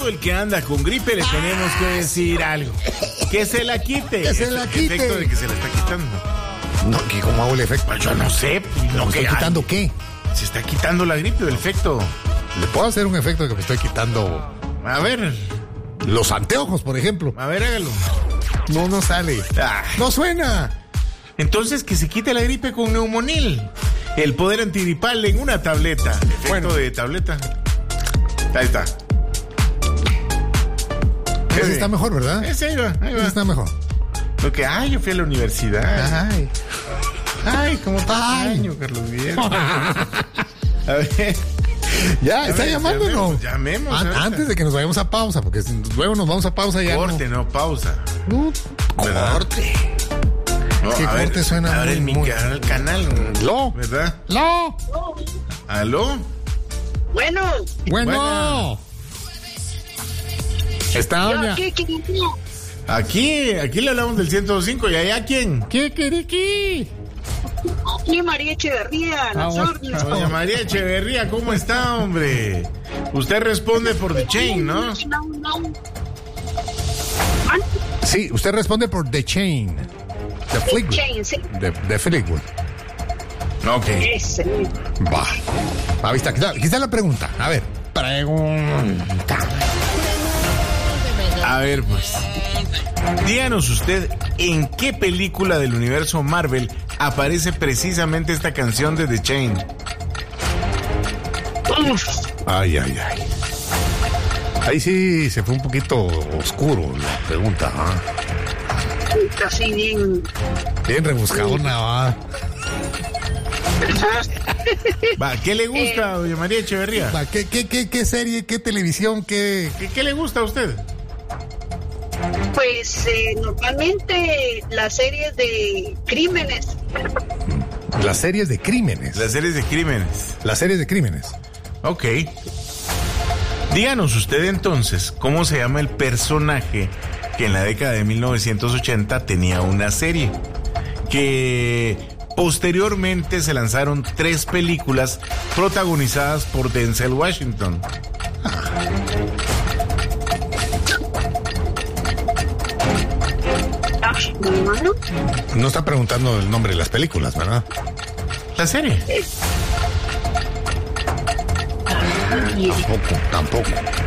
todo el que anda con gripe le tenemos que decir algo. Que se la quite. Que se la quite. El efecto de que se la está quitando. No, ¿cómo hago el efecto? Pues yo no sé. ¿Me estoy quitando qué? Se está quitando la gripe, el efecto. ¿Le puedo hacer un efecto de que me estoy quitando? A ver. Los anteojos, por ejemplo. A ver, hágalo. No sale. No suena. Entonces que se quite la gripe con Neumonil. El poder antigripal en una tableta. Efecto de tableta. Ahí está. Ese está mejor, ¿verdad? Ese ahí va. Ese está mejor. Lo que, yo fui a la universidad. Cómo año, Carlos Guillermo. A ver. Ya, está llamando, ¿no? Llamemos. Antes de que nos vayamos a pausa, porque luego nos vamos a pausa ya. Corte, no pausa. Corte. No, ¿Qué corte suena? Ahora el canal. ¿Aló? ¿Verdad? ¿Aló? ¿Aló? Bueno. Está doña. Aquí le hablamos del 105 y allá ¿quién? ¿Qué queriqui? Aquí María Echeverría, Doña María Echeverría, ¿cómo está, hombre? Usted responde por The Chain, ¿no? Sí, usted responde por The Chain. The Fleetwood. Chain, sí. De Fleetwood. Ok. Ese. Va. Ahí está. Aquí está la pregunta. A ver. Pregunta. A ver, pues. Díganos usted en qué película del universo Marvel aparece precisamente esta canción de The Chain. Ay. Ahí sí se fue un poquito oscuro la pregunta. Así bien. Bien rebuscadona, va. ¿Qué le gusta, doña María Echeverría? ¿Qué serie, qué televisión, qué le gusta a usted? Pues normalmente las series de crímenes. Las series de crímenes. Las series de crímenes. Las series de crímenes. Ok. Díganos usted entonces cómo se llama el personaje que en la década de 1980 tenía una serie. Que posteriormente se lanzaron 3 películas protagonizadas por Denzel Washington. No está preguntando el nombre de las películas, ¿verdad? La serie. Tampoco.